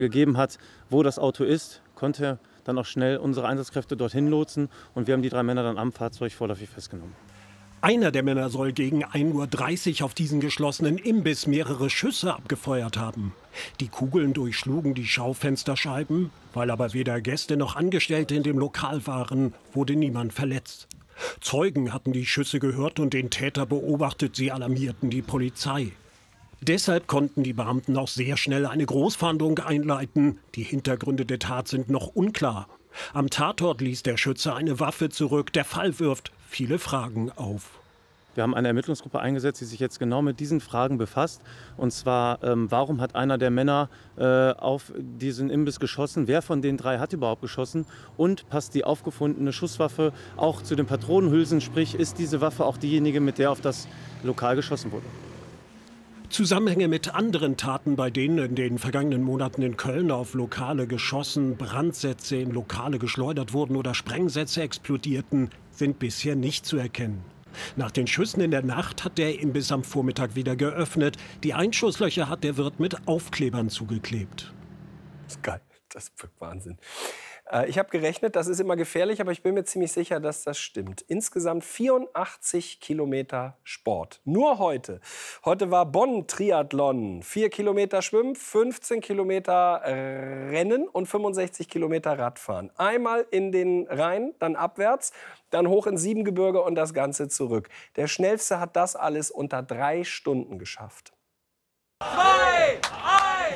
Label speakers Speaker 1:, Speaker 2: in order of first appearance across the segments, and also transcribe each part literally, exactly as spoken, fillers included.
Speaker 1: gegeben hat, wo das Auto ist, konnte dann auch schnell unsere Einsatzkräfte dorthin lotsen und wir haben die drei Männer dann am Fahrzeug vorläufig festgenommen.
Speaker 2: Einer der Männer soll gegen ein Uhr dreißig auf diesen geschlossenen Imbiss mehrere Schüsse abgefeuert haben. Die Kugeln durchschlugen die Schaufensterscheiben. Weil aber weder Gäste noch Angestellte in dem Lokal waren, wurde niemand verletzt. Zeugen hatten die Schüsse gehört und den Täter beobachtet. Sie alarmierten die Polizei. Deshalb konnten die Beamten auch sehr schnell eine Großfahndung einleiten. Die Hintergründe der Tat sind noch unklar. Am Tatort ließ der Schütze eine Waffe zurück. Der Fall wirft viele Fragen auf.
Speaker 1: Wir haben eine Ermittlungsgruppe eingesetzt, die sich jetzt genau mit diesen Fragen befasst. Und zwar, ähm, warum hat einer der Männer äh, auf diesen Imbiss geschossen? Wer von den drei hat überhaupt geschossen? Und passt die aufgefundene Schusswaffe auch zu den Patronenhülsen? Sprich, ist diese Waffe auch diejenige, mit der auf das Lokal geschossen wurde?
Speaker 2: Zusammenhänge mit anderen Taten, bei denen in den vergangenen Monaten in Köln auf Lokale geschossen, Brandsätze in Lokale geschleudert wurden oder Sprengsätze explodierten, sind bisher nicht zu erkennen. Nach den Schüssen in der Nacht hat der Imbiss am Vormittag wieder geöffnet. Die Einschusslöcher hat der Wirt mit Aufklebern zugeklebt.
Speaker 3: Das ist geil, das ist Wahnsinn. Äh, ich habe gerechnet, das ist immer gefährlich, aber ich bin mir ziemlich sicher, dass das stimmt. Insgesamt vierundachtzig Kilometer Sport. Nur heute. Heute war Bonn-Triathlon. Vier Kilometer Schwimmen, fünfzehn Kilometer Rennen und fünfundsechzig Kilometer Radfahren. Einmal in den Rhein, dann abwärts, dann hoch ins Siebengebirge und das Ganze zurück. Der Schnellste hat das alles unter drei Stunden geschafft.
Speaker 4: Zwei, eins.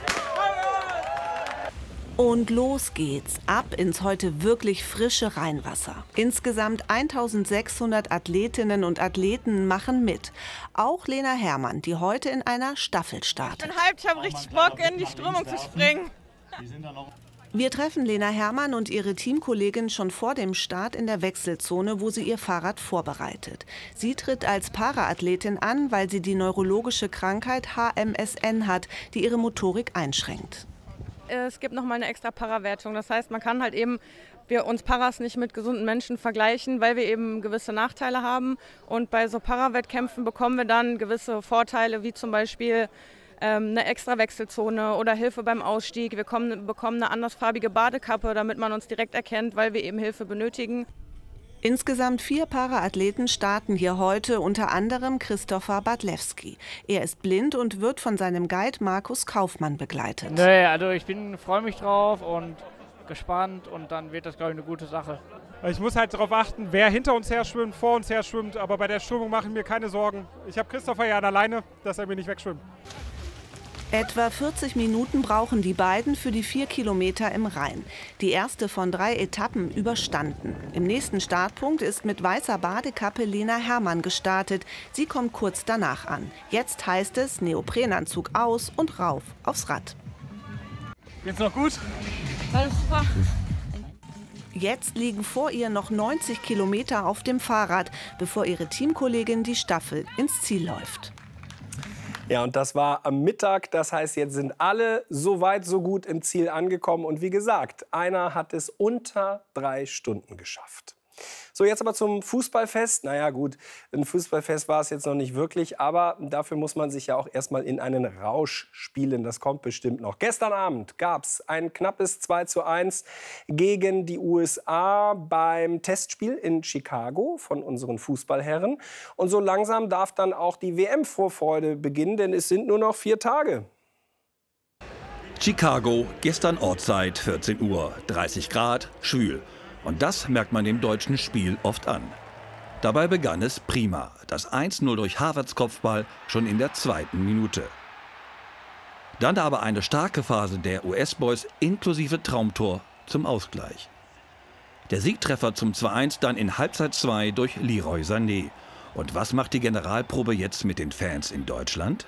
Speaker 5: Und los geht's, ab ins heute wirklich frische Rheinwasser. Insgesamt eintausendsechshundert Athletinnen und Athleten machen mit. Auch Lena Herrmann, die heute in einer Staffel startet.
Speaker 4: Ich bin hyped, ich habe richtig Bock, in die Strömung zu springen.
Speaker 5: Wir treffen Lena Herrmann und ihre Teamkollegin schon vor dem Start in der Wechselzone, wo sie ihr Fahrrad vorbereitet. Sie tritt als Paraathletin an, weil sie die neurologische Krankheit H M S N hat, die ihre Motorik einschränkt.
Speaker 4: Es gibt noch mal eine extra Parawertung. Das heißt, man kann halt eben wir uns Paras nicht mit gesunden Menschen vergleichen, weil wir eben gewisse Nachteile haben. Und bei so Parawettkämpfen bekommen wir dann gewisse Vorteile, wie zum Beispiel ähm, eine extra Wechselzone oder Hilfe beim Ausstieg. Wir kommen, bekommen eine andersfarbige Badekappe, damit man uns direkt erkennt, weil wir eben Hilfe benötigen.
Speaker 5: Insgesamt vier Paraathleten starten hier heute, unter anderem Christopher Badlewski. Er ist blind und wird von seinem Guide Markus Kaufmann begleitet.
Speaker 6: Nee, also ich freue mich drauf und gespannt und dann wird das, glaube ich, eine gute Sache.
Speaker 7: Ich muss halt darauf achten, wer hinter uns her schwimmt, vor uns her schwimmt, aber bei der Strömung mache ich mir keine Sorgen. Ich habe Christopher ja alleine, dass er mir nicht wegschwimmt.
Speaker 5: Etwa vierzig Minuten brauchen die beiden für die vier Kilometer im Rhein. Die erste von drei Etappen überstanden. Im nächsten Startpunkt ist mit weißer Badekappe Lena Herrmann gestartet. Sie kommt kurz danach an. Jetzt heißt es Neoprenanzug aus und rauf aufs Rad.
Speaker 7: Geht's noch gut?
Speaker 4: Alles super.
Speaker 5: Jetzt liegen vor ihr noch neunzig Kilometer auf dem Fahrrad, bevor ihre Teamkollegin die Staffel ins Ziel läuft.
Speaker 3: Ja, und das war am Mittag. Das heißt, jetzt sind alle so weit, so gut im Ziel angekommen. Und wie gesagt, einer hat es unter drei Stunden geschafft. So, jetzt aber zum Fußballfest. Naja gut, ein Fußballfest war es jetzt noch nicht wirklich, aber dafür muss man sich ja auch erstmal in einen Rausch spielen. Das kommt bestimmt noch. Gestern Abend gab es ein knappes zwei zu eins gegen die U S A beim Testspiel in Chicago von unseren Fußballherren. Und so langsam darf dann auch die W M-Vorfreude beginnen, denn es sind nur noch vier Tage.
Speaker 8: Chicago, gestern Ortszeit vierzehn Uhr, dreißig Grad, schwül. Und das merkt man dem deutschen Spiel oft an. Dabei begann es prima. Das eins zu null durch Havertz Kopfball schon in der zweiten Minute. Dann aber eine starke Phase der U S-Boys inklusive Traumtor zum Ausgleich. Der Siegtreffer zum zwei eins dann in Halbzeit zwei durch Leroy Sané. Und was macht die Generalprobe jetzt mit den Fans in Deutschland?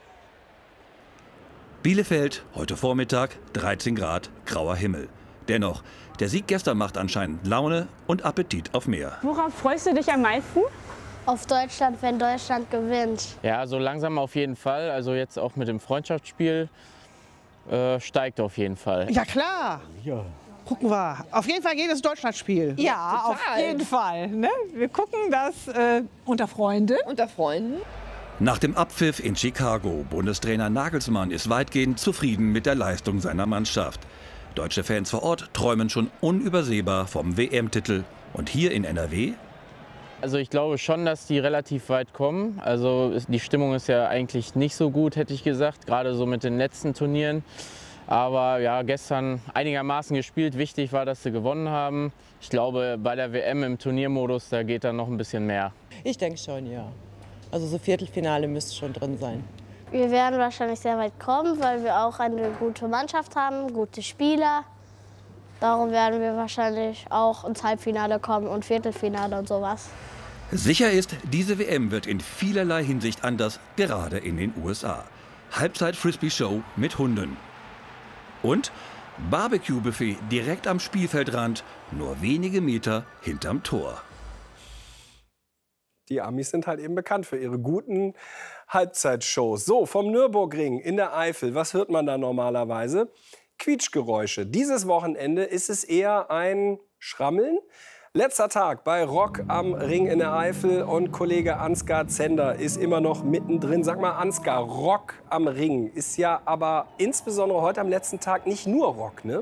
Speaker 8: Bielefeld, heute Vormittag, dreizehn Grad, grauer Himmel. Dennoch, der Sieg gestern macht anscheinend Laune und Appetit auf mehr.
Speaker 9: Worauf freust du dich am meisten?
Speaker 10: Auf Deutschland, wenn Deutschland gewinnt.
Speaker 11: Ja, so langsam auf jeden Fall. Also jetzt auch mit dem Freundschaftsspiel äh, steigt auf jeden Fall.
Speaker 12: Ja klar. Ja. Gucken wir. Auf jeden Fall jedes Deutschlandspiel.
Speaker 9: Ja, ja auf jeden Fall. Ne? Wir gucken das äh, unter Freunden.
Speaker 13: Unter Freunden.
Speaker 8: Nach dem Abpfiff in Chicago, Bundestrainer Nagelsmann ist weitgehend zufrieden mit der Leistung seiner Mannschaft. Deutsche Fans vor Ort träumen schon unübersehbar vom W M-Titel. Und hier in N R W?
Speaker 11: Also ich glaube schon, dass die relativ weit kommen. Also die Stimmung ist ja eigentlich nicht so gut, hätte ich gesagt, gerade so mit den letzten Turnieren. Aber ja, gestern einigermaßen gespielt. Wichtig war, dass sie gewonnen haben. Ich glaube, bei der W M im Turniermodus, da geht dann noch ein bisschen mehr.
Speaker 9: Ich denke schon, ja. Also so Viertelfinale müsste schon drin sein.
Speaker 10: Wir werden wahrscheinlich sehr weit kommen, weil wir auch eine gute Mannschaft haben, gute Spieler. Darum werden wir wahrscheinlich auch ins Halbfinale kommen und Viertelfinale und sowas.
Speaker 8: Sicher ist, diese W M wird in vielerlei Hinsicht anders, gerade in den U S A. Halbzeit-Frisbee-Show mit Hunden. Und Barbecue-Buffet direkt am Spielfeldrand, nur wenige Meter hinterm Tor.
Speaker 3: Die Amis sind halt eben bekannt für ihre guten Halbzeitshows. So, vom Nürburgring in der Eifel, was hört man da normalerweise? Quietschgeräusche. Dieses Wochenende ist es eher ein Schrammeln. Letzter Tag bei Rock am Ring in der Eifel und Kollege Ansgar Zender ist immer noch mittendrin. Sag mal, Ansgar, Rock am Ring ist ja aber insbesondere heute am letzten Tag nicht nur Rock, ne?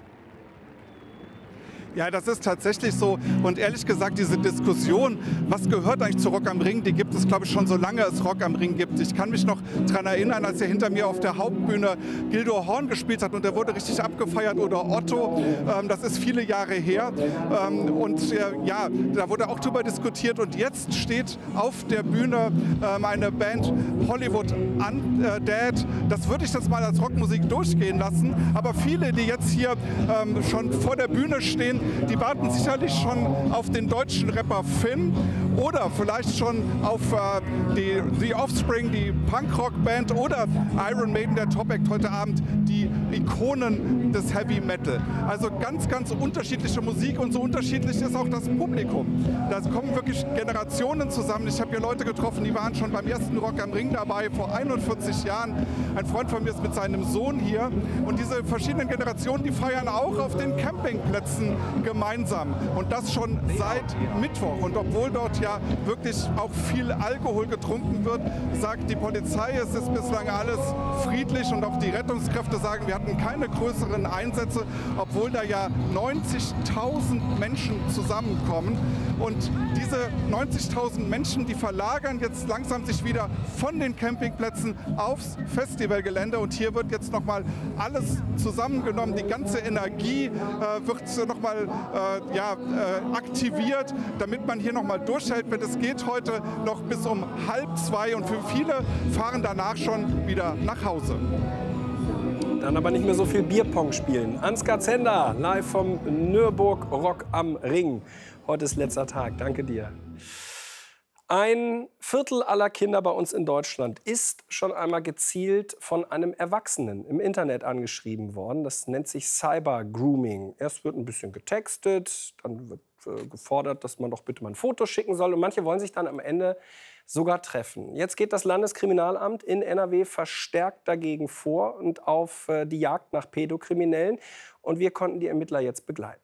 Speaker 13: Ja, das ist tatsächlich so. Und ehrlich gesagt, diese Diskussion, was gehört eigentlich zu Rock am Ring, die gibt es, glaube ich, schon so lange es Rock am Ring gibt. Ich kann mich noch daran erinnern, als er hinter mir auf der Hauptbühne Gildo Horn gespielt hat und der wurde richtig abgefeiert, oder Otto. Ähm, das ist viele Jahre her. Ähm, und äh, ja, da wurde auch drüber diskutiert. Und jetzt steht auf der Bühne ähm, eine Band, Hollywood Undead. Das würde ich jetzt mal als Rockmusik durchgehen lassen. Aber viele, die jetzt hier ähm, schon vor der Bühne stehen, die warten sicherlich schon auf den deutschen Rapper Finn oder vielleicht schon auf äh, die, die Offspring, die Punkrock-Band, oder Iron Maiden, der Top-Act heute Abend, die Ikonen des Heavy Metal. Also ganz, ganz unterschiedliche Musik, und so unterschiedlich ist auch das Publikum. Da kommen wirklich Generationen zusammen. Ich habe hier Leute getroffen, die waren schon beim ersten Rock am Ring dabei, vor einundvierzig Jahren. Ein Freund von mir ist mit seinem Sohn hier. Und diese verschiedenen Generationen, die feiern auch auf den Campingplätzen gemeinsam, und das schon seit Mittwoch. Und obwohl dort ja wirklich auch viel Alkohol getrunken wird, sagt die Polizei, es ist bislang alles friedlich, und auch die Rettungskräfte sagen, wir hatten keine größeren Einsätze, obwohl da ja neunzigtausend Menschen zusammenkommen. Und diese neunzigtausend Menschen, die verlagern jetzt langsam sich wieder von den Campingplätzen aufs Festivalgelände, und hier wird jetzt nochmal alles zusammengenommen, die ganze Energie äh, wird nochmal Äh, ja, äh, aktiviert, damit man hier noch mal durchhält. Wenn es geht heute noch bis um halb zwei, und für viele fahren danach schon wieder nach Hause.
Speaker 3: Dann aber nicht mehr so viel Bierpong spielen. Ansgar Zender, live vom Nürburg Rock am Ring. Heute ist letzter Tag. Danke dir. Ein Viertel aller Kinder bei uns in Deutschland ist schon einmal gezielt von einem Erwachsenen im Internet angeschrieben worden. Das nennt sich Cyber-Grooming. Erst wird ein bisschen getextet, dann wird äh, gefordert, dass man doch bitte mal ein Foto schicken soll. Und manche wollen sich dann am Ende sogar treffen. Jetzt geht das Landeskriminalamt in N R W verstärkt dagegen vor und auf äh, die Jagd nach Pädokriminellen. Und wir konnten die Ermittler jetzt begleiten.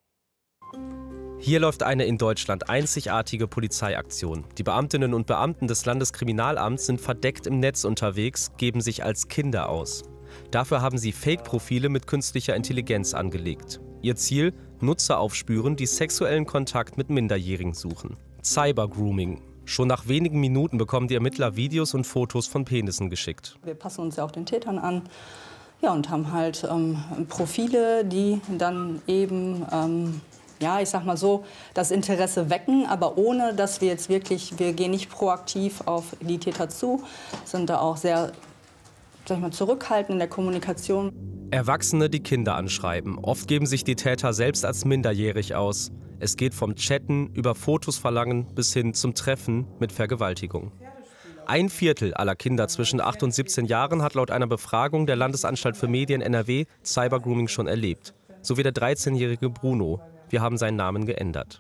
Speaker 14: Hier läuft eine in Deutschland einzigartige Polizeiaktion. Die Beamtinnen und Beamten des Landeskriminalamts sind verdeckt im Netz unterwegs, geben sich als Kinder aus. Dafür haben sie Fake-Profile mit künstlicher Intelligenz angelegt. Ihr Ziel: Nutzer aufspüren, die sexuellen Kontakt mit Minderjährigen suchen. Cyber-Grooming. Schon nach wenigen Minuten bekommen die Ermittler Videos und Fotos von Penissen geschickt.
Speaker 15: Wir passen uns ja auch den Tätern an. Ja, und haben halt ähm, Profile, die dann eben... Ähm, ja, ich sag mal so, das Interesse wecken, aber ohne, dass wir jetzt wirklich, wir gehen nicht proaktiv auf die Täter zu, sind da auch sehr, sag ich mal, zurückhaltend in der Kommunikation.
Speaker 14: Erwachsene, die Kinder anschreiben. Oft geben sich die Täter selbst als minderjährig aus. Es geht vom Chatten über Fotos verlangen bis hin zum Treffen mit Vergewaltigung. Ein Viertel aller Kinder zwischen acht und siebzehn Jahren hat laut einer Befragung der Landesanstalt für Medien N R W Cybergrooming schon erlebt. So wie der dreizehnjährige Bruno. Wir haben seinen Namen geändert.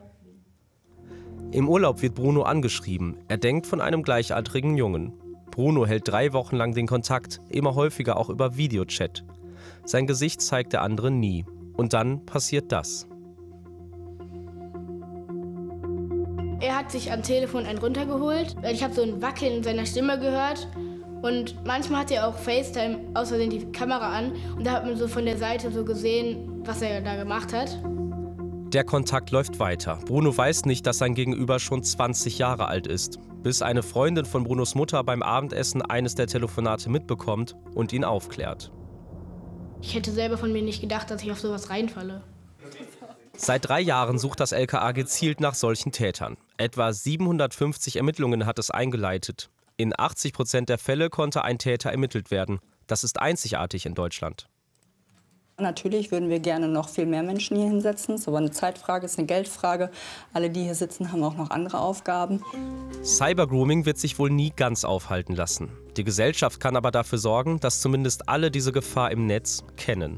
Speaker 14: Im Urlaub wird Bruno angeschrieben. Er denkt von einem gleichaltrigen Jungen. Bruno hält drei Wochen lang den Kontakt, immer häufiger auch über Videochat. Sein Gesicht zeigt der andere nie. Und dann passiert das.
Speaker 10: Er hat
Speaker 16: hat sich am Telefon einen runtergeholt. Ich habe so ein Wackeln in seiner Stimme gehört. Und manchmal hat er auch FaceTime aus Versehen die Kamera an. Und da hat man so von der Seite so gesehen, was er da gemacht hat.
Speaker 14: Der Kontakt läuft weiter. Bruno weiß nicht, dass sein Gegenüber schon zwanzig Jahre alt ist. Bis eine Freundin von Brunos Mutter beim Abendessen eines der Telefonate mitbekommt und ihn aufklärt.
Speaker 16: Ich hätte selber von mir nicht gedacht, dass ich auf sowas reinfalle.
Speaker 14: Seit drei Jahren sucht das L K A gezielt nach solchen Tätern. Etwa siebenhundertfünfzig Ermittlungen hat es eingeleitet. In achtzig Prozent der Fälle konnte ein Täter ermittelt werden. Das ist einzigartig in Deutschland.
Speaker 15: Natürlich würden wir gerne noch viel mehr Menschen hier hinsetzen. Es ist aber eine Zeitfrage, es ist eine Geldfrage. Alle, die hier sitzen, haben auch noch andere Aufgaben.
Speaker 14: Cybergrooming wird sich wohl nie ganz aufhalten lassen. Die Gesellschaft kann aber dafür sorgen, dass zumindest alle diese Gefahr im Netz kennen.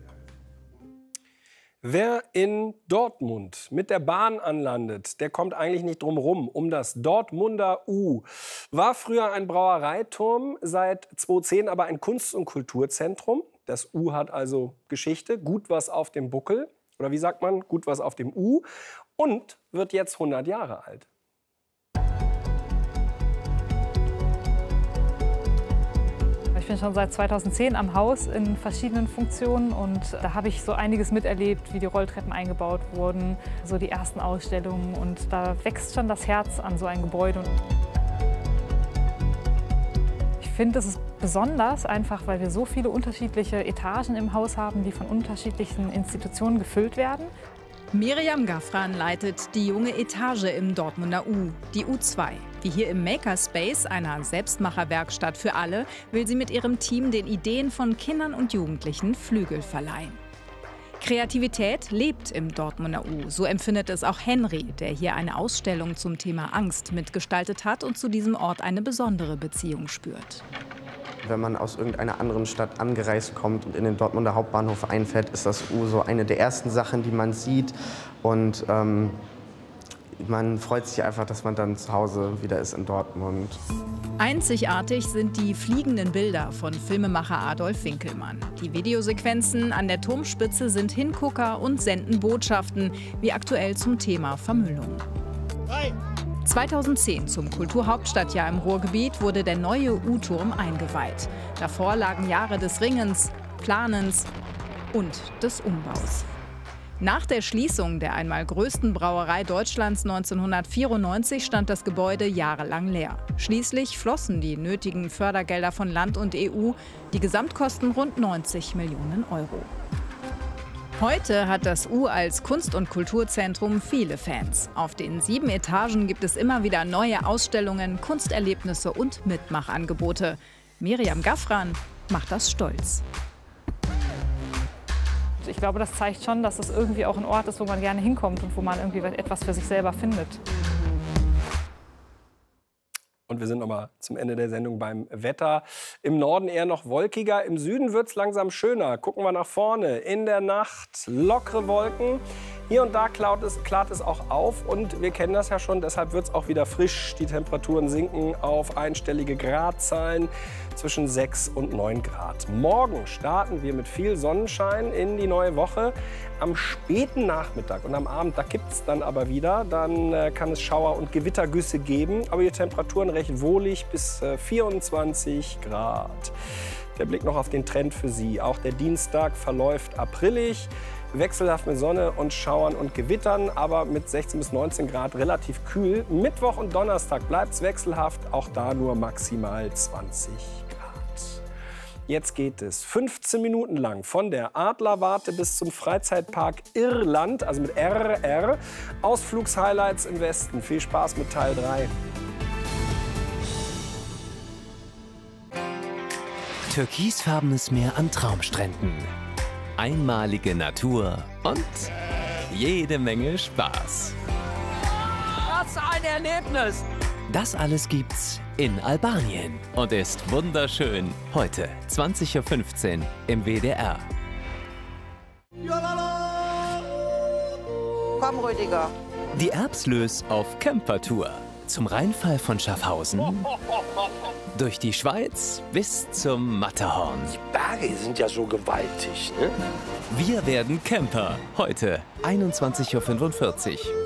Speaker 3: Wer in Dortmund mit der Bahn anlandet, der kommt eigentlich nicht drum rum. Um das Dortmunder U. War früher ein Brauereiturm, seit zweitausendzehn aber ein Kunst- und Kulturzentrum. Das U hat also Geschichte, gut was auf dem Buckel. Oder wie sagt man, gut was auf dem U. Und wird jetzt hundert Jahre alt.
Speaker 17: Ich bin schon seit zweitausendzehn am Haus in verschiedenen Funktionen und da habe ich so einiges miterlebt, wie die Rolltreppen eingebaut wurden, so die ersten Ausstellungen und da wächst schon das Herz an so ein Gebäude. Ich finde, es ist besonders einfach, weil wir so viele unterschiedliche Etagen im Haus haben, die von unterschiedlichen Institutionen gefüllt werden.
Speaker 18: Miriam Gaffran leitet die junge Etage im Dortmunder U, die U zwei. Wie hier im Makerspace, einer Selbstmacherwerkstatt für alle, will sie mit ihrem Team den Ideen von Kindern und Jugendlichen Flügel verleihen. Kreativität lebt im Dortmunder U. So empfindet es auch Henry, der hier eine Ausstellung zum Thema Angst mitgestaltet hat und zu diesem Ort eine besondere Beziehung spürt.
Speaker 19: Wenn man aus irgendeiner anderen Stadt angereist kommt und in den Dortmunder Hauptbahnhof einfährt, ist das U so eine der ersten Sachen, die man sieht. Und ähm, man freut sich einfach, dass man dann zu Hause wieder ist in Dortmund.
Speaker 18: Einzigartig sind die fliegenden Bilder von Filmemacher Adolf Winkelmann. Die Videosequenzen an der Turmspitze sind Hingucker und senden Botschaften, wie aktuell zum Thema Vermüllung. zweitausendzehn zum Kulturhauptstadtjahr im Ruhrgebiet wurde der neue U-Turm eingeweiht. Davor lagen Jahre des Ringens, Planens und des Umbaus. Nach der Schließung der einmal größten Brauerei Deutschlands neunzehnhundertvierundneunzig stand das Gebäude jahrelang leer. Schließlich flossen die nötigen Fördergelder von Land und E U, die Gesamtkosten rund neunzig Millionen Euro. Heute hat das U als Kunst- und Kulturzentrum viele Fans. Auf den sieben Etagen gibt es immer wieder neue Ausstellungen, Kunsterlebnisse und Mitmachangebote. Miriam Gaffran macht das stolz.
Speaker 17: Ich glaube, das zeigt schon, dass es irgendwie auch ein Ort ist, wo man gerne hinkommt und wo man irgendwie etwas für sich selber findet.
Speaker 3: Und wir sind noch mal zum Ende der Sendung beim Wetter. Im Norden eher noch wolkiger, im Süden wird es langsam schöner. Gucken wir nach vorne. In der Nacht lockere Wolken. Hier und da klart es, klart es auch auf und wir kennen das ja schon, deshalb wird es auch wieder frisch. Die Temperaturen sinken auf einstellige Gradzahlen zwischen sechs und neun Grad. Morgen starten wir mit viel Sonnenschein in die neue Woche. Am späten Nachmittag und am Abend, da kippt es dann aber wieder. Dann äh, kann es Schauer- und Gewittergüsse geben, aber die Temperaturen recht wohlig bis äh, vierundzwanzig Grad. Der Blick noch auf den Trend für Sie. Auch der Dienstag verläuft aprillig. Wechselhaft mit Sonne und Schauern und Gewittern, aber mit sechzehn bis neunzehn Grad relativ kühl. Mittwoch und Donnerstag bleibt es wechselhaft, auch da nur maximal zwanzig Grad. Jetzt geht es fünfzehn Minuten lang von der Adlerwarte bis zum Freizeitpark Irland, also mit R R. Ausflugshighlights im Westen. Viel Spaß mit Teil drei.
Speaker 20: Türkisfarbenes Meer an Traumstränden. Einmalige Natur und jede Menge Spaß.
Speaker 21: Was ein Erlebnis!
Speaker 20: Das alles gibt's in Albanien und ist wunderschön. Heute zwanzig Uhr fünfzehn im W D R.
Speaker 22: Komm, Rüdiger.
Speaker 20: Die Erbslös auf Campertour. Zum Rheinfall von Schaffhausen, durch die Schweiz bis zum Matterhorn.
Speaker 21: Die Berge sind ja so gewaltig, ne?
Speaker 20: Wir werden Camper. Heute einundzwanzig Uhr fünfundvierzig.